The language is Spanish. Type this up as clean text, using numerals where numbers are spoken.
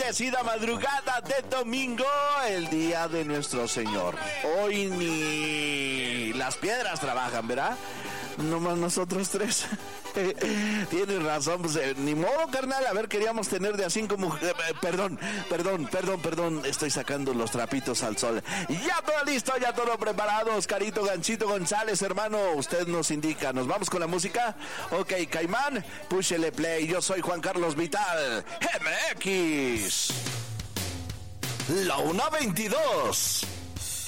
bendecida madrugada de domingo, el día de nuestro Señor. Hoy ni las piedras trabajan, ¿verdad? Nomás nosotros tres. Tienes razón, pues, ni modo, carnal. A ver, queríamos tener de a 5 mujeres. Perdón. Estoy sacando los trapitos al sol. Ya todo listo, ya todo preparado. Oscarito Ganchito González, hermano, usted nos indica. ¿Nos vamos con la música? Ok, Caimán, púchele play. Yo soy Juan Carlos Vital, MX. La 1:22.